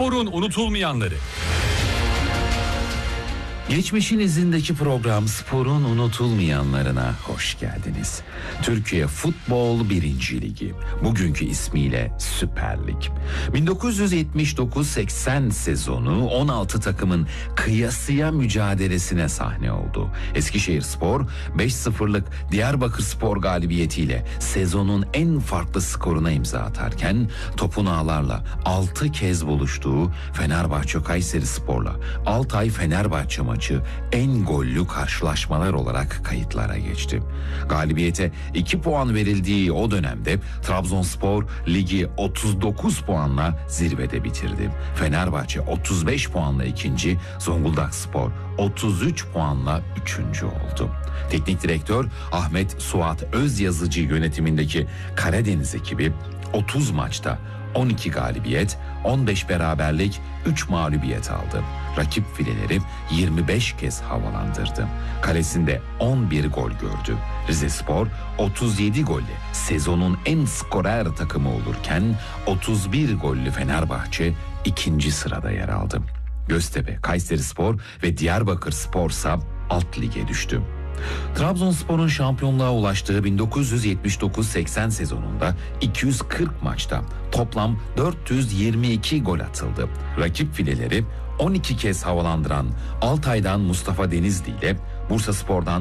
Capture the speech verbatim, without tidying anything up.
Sporun unutulmayanları. Geçmişin izindeki program Spor'un unutulmayanlarına hoş geldiniz. Türkiye Futbol birinci Ligi, bugünkü ismiyle Süper Lig. bin dokuz yüz yetmiş dokuz seksen sezonu on altı takımın kıyasıya mücadelesine sahne oldu. Eskişehirspor beş sıfırlık Diyarbakırspor galibiyetiyle sezonun en farklı skoruna imza atarken topun ağlarla altı kez buluştuğu Fenerbahçe Kayserispor'la Altay Fenerbahçe maçı en gollü karşılaşmalar olarak kayıtlara geçti. Galibiyete iki puan verildiği o dönemde Trabzonspor ligi otuz dokuz puanla zirvede bitirdi. Fenerbahçe otuz beş puanla ikinci, Zonguldakspor otuz üç puanla üçüncü oldu. Teknik direktör Ahmet Suat Özyazıcı yönetimindeki Karadeniz ekibi otuz maçta on iki galibiyet, on beş beraberlik, üç mağlubiyet aldı. Rakip fileleri yirmi beş kez havalandırdı. Kalesinde on bir gol gördü. Rizespor otuz yedi golle sezonun en skorer takımı olurken otuz bir gollü Fenerbahçe ikinci sırada yer aldı. Göztepe, Kayserispor ve Diyarbakırspor'sa alt lige düştü. Trabzonspor'un şampiyonluğa ulaştığı bin dokuz yüz yetmiş dokuz seksen sezonunda iki yüz kırk maçta toplam dört yüz yirmi iki gol atıldı. Rakip fileleri on iki kez havalandıran Altay'dan Mustafa Denizli ile Bursaspor'dan